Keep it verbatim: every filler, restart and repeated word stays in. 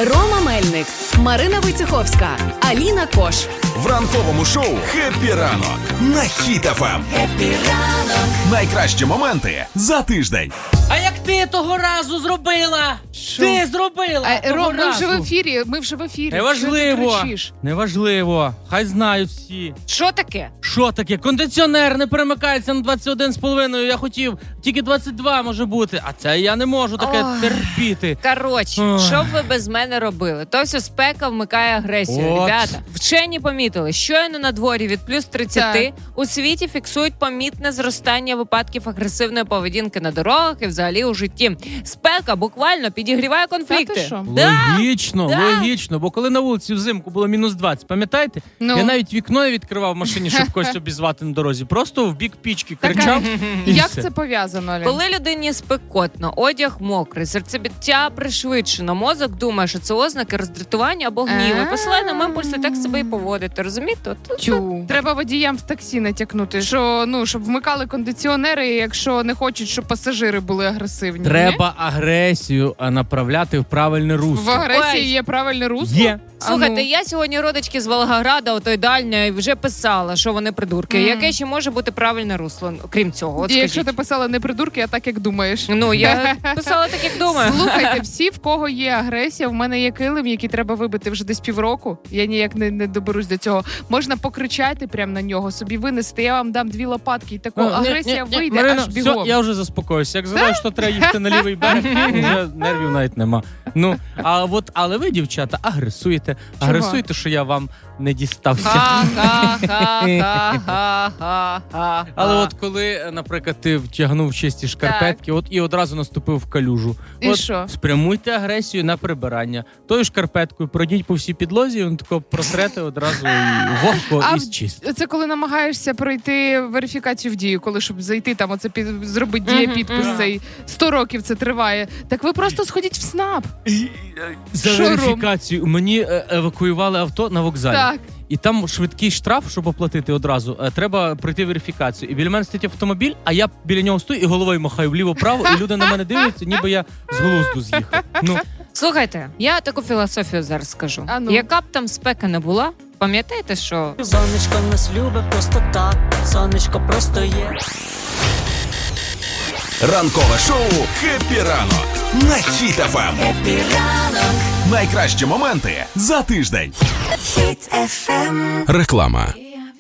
Рома Мельник, Марина Войцеховська, Аліна Кош. В ранковому шоу «Хеппі ранок» на Хіт еф ем. Хеппі ранок. Найкращі моменти за тиждень. А як ти того разу зробила? Що? Ти зробила А, того Ром, ми разу. вже в ефірі, ми вже в ефірі. Неважливо, неважливо. Хай знають всі. Що таке? Що таке? Кондиціонер не перемикається на двадцять один з половиною. Я хотів, тільки двадцять два може бути. А це я не можу таке Ой. терпіти. Коротше, Ой. що б ви без мене робили? То все спека вмикає агресію. От. Ребята, вчені помітили, щойно на дворі від плюс тридцять Так. у світі фіксують помітне зростання випадків агресивної поведінки на дорогах і взагалі у житті. Спека буквально підігріває конфлікти. Та ти що? Да. Логічно, Да. логічно. Бо коли на вулиці взимку було мінус двадцять, пам'ятаєте? Ну. Я навіть вікно не відкривав в машині, щоб когось обізвати на дорозі. Просто в бік пічки кричав. і Як все. це пов'язано, Алін? Коли людині спекотно, одяг мокрий, серцебиття пришвидшено, мозок думає, що це ознаки роздратування або гніву. І посилає нам імпульси так себе і поводити. Розумієте? От- Тю. Треба водіям в таксі натякнути, що ну щоб вмикали кондиціонери, якщо не хочуть, щоб пасажири були агресивні. Треба агресію а, направляти в правильне Ні? русло. В агресії Ой. є правильне русло? Є. А Слухайте, ну. я сьогодні родички з Волгограда, отой дальньої, вже писала, що вони придурки. Мгм. Яке ще може бути правильне русло, крім цього? От І якщо скажіть. ти писала не придурки, а так як думаєш. Ну, я писала так, як думаю. Слухайте, всі, в кого є агресія, в мене є килим, який треба вибити вже десь півроку. Я ніяк не, не доберусь до цього. Можна покричати прямо на нього, собі винести. Я вам дам дві лопатки, і тако О, ні, агресія ні, ні, вийде Марина, аж бігом. все, я вже заспокоюся. Як згадаю, що треба їхати на лівий берег, вже нервів навіть нема. Ну, а от, але ви, дівчата, агресуєте. Чого? Агресуєте, що я вам не дістався. Ха-ха-ха-ха-ха-ха. Але от коли, наприклад, ти втягнув чисті шкарпетки, от і одразу наступив в калюжу. І от що? спрямуйте агресію на прибирання. Тою шкарпеткою пройдіть по всій підлозі, і він тако протрете одразу і вогко А і зчистить. Це коли намагаєшся пройти верифікацію в дію, коли щоб зайти там, оце під зробити Мгм, дієпідпис мгм. цей сто років це триває. Так ви просто сходіть в СНАП. За Що, Ром? верифікацію мені е, евакуювали авто на вокзалі. Так. І там швидкий штраф, щоб оплатити одразу. е, Треба пройти верифікацію. І біля мене стоїть автомобіль, а я біля нього стою і головою махаю вліво-право, і люди на мене дивляться, ніби я з глузду з'їхав. Ну, Слухайте, я таку філософію зараз скажу. А ну. Яка б там спека не була, пам'ятаєте, що Сонечко нас любить просто так, сонечко просто є. Ранкове шоу «Хеппі ранок» на Хіт еф ем. Хеппі ранок. Найкращі моменти за тиждень. Хіт еф ем. Реклама.